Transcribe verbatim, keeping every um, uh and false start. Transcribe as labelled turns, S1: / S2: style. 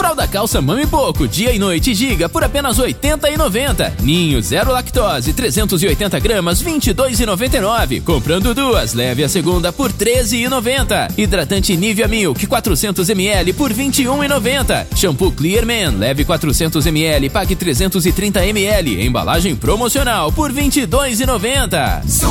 S1: Fralda calça Mami Pouco, dia e noite giga por apenas oitenta e noventa. Ninho zero lactose, trezentos e oitenta gramas, vinte e dois e noventa e nove. Comprando duas, leve a segunda por treze e noventa. Hidratante Nivea Milk, quatrocentos mililitros por vinte e um e noventa. Shampoo Clear Man, leve quatrocentos mililitros, pague trezentos e trinta mililitros. Embalagem promocional por vinte e dois e noventa.